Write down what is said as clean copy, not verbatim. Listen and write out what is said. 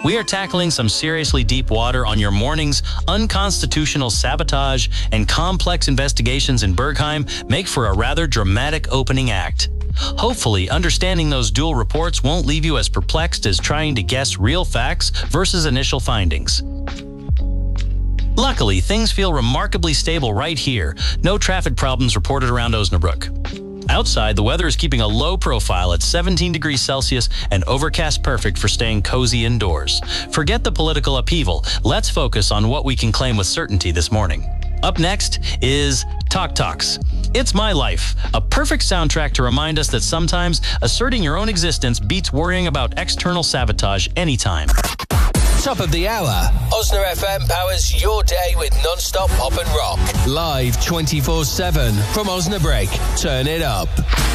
We are tackling some seriously deep water on your morning's unconstitutional sabotage and complex investigations in Bergheim make for a rather dramatic opening act. Hopefully, understanding those dual reports won't leave you as perplexed as trying to guess real facts versus initial findings. Luckily, things feel remarkably stable right here. No traffic problems reported around Osnabrück. Outside, the weather is keeping a low profile at 17 degrees Celsius and overcast, perfect for staying cozy indoors. Forget the political upheaval. Let's focus on what we can claim with certainty this morning. Up next is Talk Talks. It's My Life, a perfect soundtrack to remind us that sometimes asserting your own existence beats worrying about external sabotage anytime. Top of the hour. Osna FM powers your day with non-stop pop and rock. Live 24/7 from Osnabrück. Turn it up.